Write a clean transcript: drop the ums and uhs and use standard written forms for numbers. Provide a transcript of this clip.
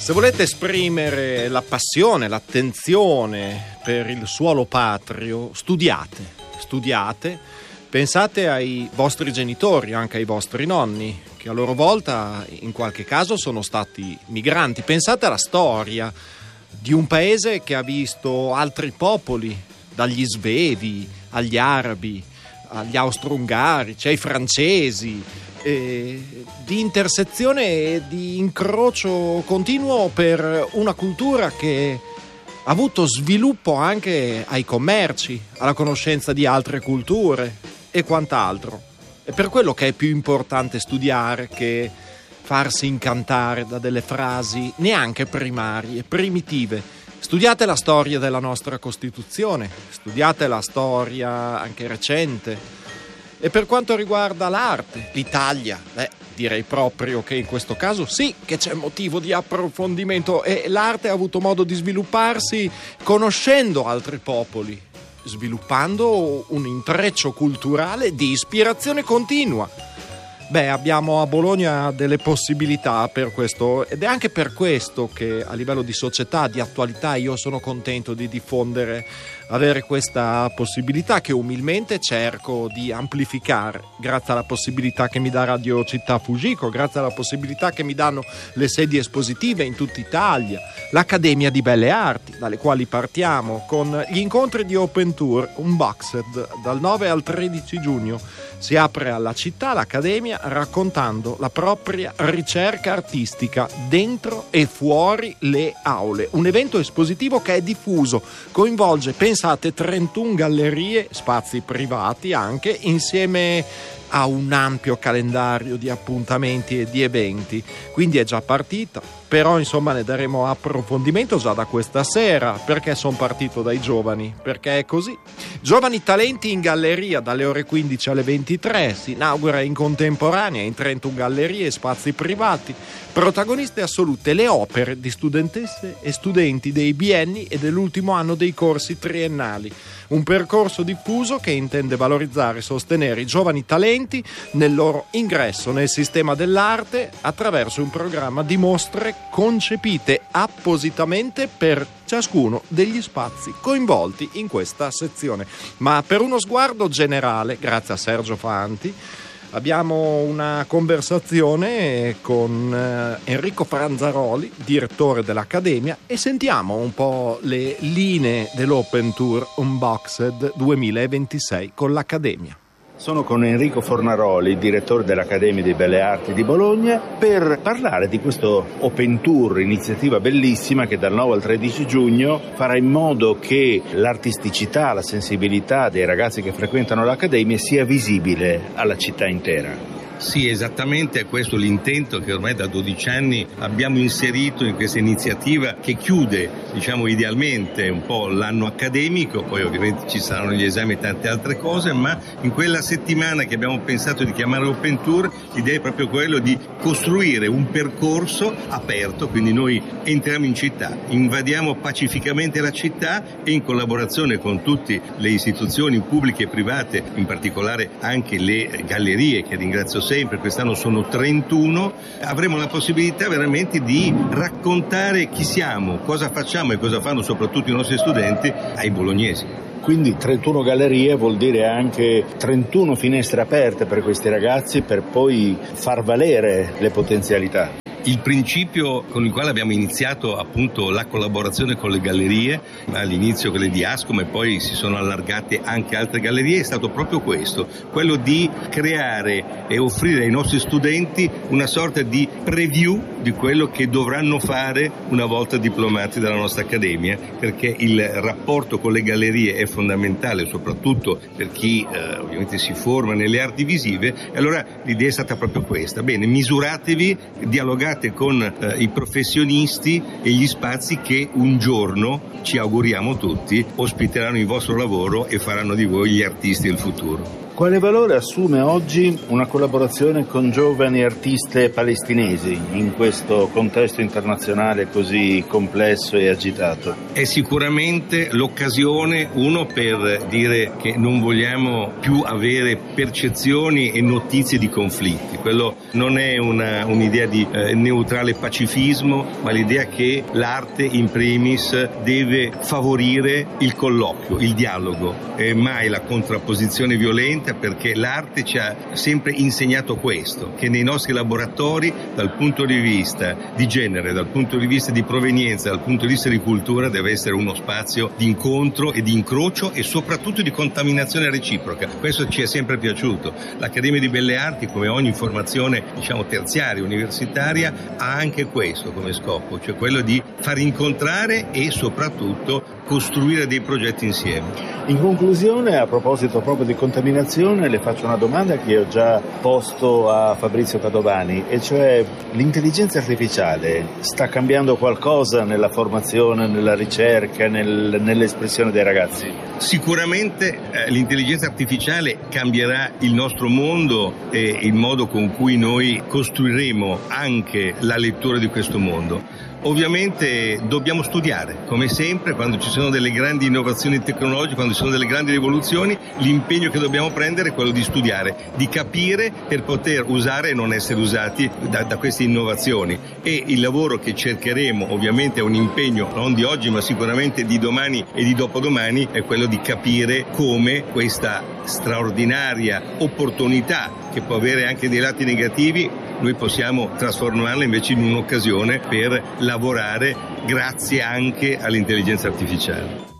Se volete esprimere la passione, l'attenzione per il suolo patrio, studiate, pensate ai vostri genitori, anche ai vostri nonni, che a loro volta in qualche caso sono stati migranti. Pensate alla storia di un paese che ha visto altri popoli, dagli svevi agli arabi, agli austro-ungarici, ai francesi, di intersezione e di incrocio continuo per una cultura che ha avuto sviluppo anche ai commerci, alla conoscenza di altre culture e quant'altro. È per quello che è più importante studiare che farsi incantare da delle frasi neanche primarie, primitive. Studiate la storia della nostra Costituzione, studiate la storia anche recente. E per quanto riguarda l'arte, l'Italia, direi proprio che in questo caso sì che c'è motivo di approfondimento, e l'arte ha avuto modo di svilupparsi conoscendo altri popoli, sviluppando un intreccio culturale di ispirazione continua. Abbiamo a Bologna delle possibilità per questo, ed è anche per questo che a livello di società, di attualità, io sono contento di diffondere, avere questa possibilità che umilmente cerco di amplificare, grazie alla possibilità che mi dà Radio Città Fujiko, grazie alla possibilità che mi danno le sedi espositive in tutta Italia, l'Accademia di Belle Arti, dalle quali partiamo con gli incontri di Open Tour Unboxed dal 9 al 13 giugno. Si apre alla città l'Accademia raccontando la propria ricerca artistica dentro e fuori le aule. Un evento espositivo che è diffuso, coinvolge, pensate, 31 gallerie, spazi privati anche, insieme a un ampio calendario di appuntamenti e di eventi. Quindi è già partita, però insomma ne daremo approfondimento già da questa sera, perché sono partito dai giovani, perché è così. Giovani talenti in galleria dalle ore 15 alle 23, si inaugura in contemporanea in 31 gallerie e spazi privati. Protagoniste assolute le opere di studentesse e studenti dei bienni e dell'ultimo anno dei corsi triennali. Un percorso diffuso che intende valorizzare e sostenere i giovani talenti nel loro ingresso nel sistema dell'arte attraverso un programma di mostre concepite appositamente per ciascuno degli spazi coinvolti in questa sezione. Ma per uno sguardo generale, grazie a Sergio Fanti, abbiamo una conversazione con Enrico Franzaroli, direttore dell'Accademia, e sentiamo un po' le linee dell'Open Tour Unboxed 2026 con l'Accademia. Sono con Enrico Fornaroli, direttore dell'Accademia di Belle Arti di Bologna, per parlare di questo Open Tour, iniziativa bellissima che dal 9 al 13 giugno farà in modo che l'artisticità, la sensibilità dei ragazzi che frequentano l'Accademia sia visibile alla città intera. Sì, esattamente, è questo l'intento che ormai da 12 anni abbiamo inserito in questa iniziativa che chiude, idealmente un po' l'anno accademico, poi ovviamente ci saranno gli esami e tante altre cose, ma in quella settimana che abbiamo pensato di chiamare Open Tour, l'idea è proprio quello di costruire un percorso aperto, quindi noi entriamo in città, invadiamo pacificamente la città e in collaborazione con tutte le istituzioni pubbliche e private, in particolare anche le gallerie che ringrazio sempre, quest'anno sono 31, avremo la possibilità veramente di raccontare chi siamo, cosa facciamo e cosa fanno soprattutto i nostri studenti ai bolognesi. Quindi 31 gallerie vuol dire anche 31 finestre aperte per questi ragazzi per poi far valere le potenzialità. Il principio con il quale abbiamo iniziato appunto la collaborazione con le gallerie, all'inizio quelle di Ascom e poi si sono allargate anche altre gallerie, è stato proprio questo, quello di creare e offrire ai nostri studenti una sorta di preview di quello che dovranno fare una volta diplomati dalla nostra accademia, perché il rapporto con le gallerie è fondamentale, soprattutto per chi ovviamente si forma nelle arti visive, e allora l'idea è stata proprio questa. Bene, misuratevi, dialogate con i professionisti e gli spazi che un giorno, ci auguriamo tutti, ospiteranno il vostro lavoro e faranno di voi gli artisti del futuro. Quale valore assume oggi una collaborazione con giovani artiste palestinesi in questo contesto internazionale così complesso e agitato? È sicuramente l'occasione, uno, per dire che non vogliamo più avere percezioni e notizie di conflitti. Quello non è un'idea di neutrale pacifismo, ma l'idea che l'arte in primis deve favorire il colloquio, il dialogo e mai la contrapposizione violenta, perché l'arte ci ha sempre insegnato questo, che nei nostri laboratori, dal punto di vista di genere, dal punto di vista di provenienza, dal punto di vista di cultura, deve essere uno spazio di incontro e di incrocio e soprattutto di contaminazione reciproca. Questo ci è sempre piaciuto. L'Accademia di Belle Arti, come ogni formazione terziaria, universitaria, ha anche questo come scopo, cioè quello di far incontrare e soprattutto costruire dei progetti insieme. In conclusione, a proposito proprio di contaminazione, le faccio una domanda che ho già posto a Fabrizio Padovani, e cioè: l'intelligenza artificiale sta cambiando qualcosa nella formazione, nella ricerca, nell'espressione dei ragazzi? Sicuramente l'intelligenza artificiale cambierà il nostro mondo e il modo con cui noi costruiremo anche la lettura di questo mondo. Ovviamente dobbiamo studiare, come sempre, quando ci sono delle grandi innovazioni tecnologiche, quando ci sono delle grandi rivoluzioni, l'impegno che dobbiamo prendere è quello di studiare, di capire per poter usare e non essere usati da queste innovazioni. E il lavoro che cercheremo, ovviamente è un impegno non di oggi ma sicuramente di domani e di dopodomani, è quello di capire come questa straordinaria opportunità, che può avere anche dei lati negativi, noi possiamo trasformarla invece in un'occasione per lavorare grazie anche all'intelligenza artificiale.